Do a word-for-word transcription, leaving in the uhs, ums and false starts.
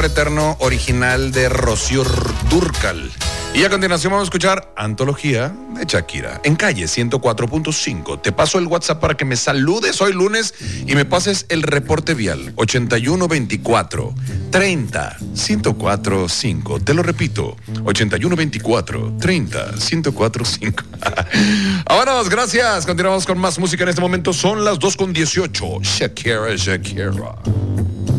Amor Eterno, original de Rocío Dúrcal. Y a continuación vamos a escuchar Antología de Shakira en Calle ciento cuatro punto cinco. Te paso el WhatsApp para que me saludes hoy lunes y me pases el reporte vial ochenta y uno veinticuatro treinta ciento cuatro punto cinco. Te lo repito, ochenta y uno veinticuatro treinta ciento cuatro punto cinco. Vámonos, gracias. Continuamos con más música en este momento. Son las dos con dieciocho. Shakira, Shakira.